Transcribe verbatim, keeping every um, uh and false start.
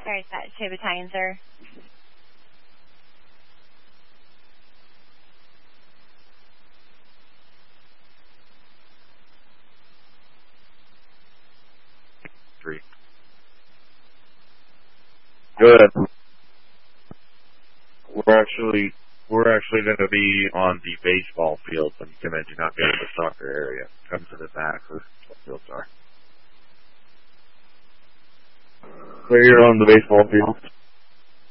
Sorry, is that two battalions, sir? Three. Good. We're actually we're actually going to be on the baseball field. I'm going to do not go to the soccer area. Come to the back where the fields are. Clear on the baseball field.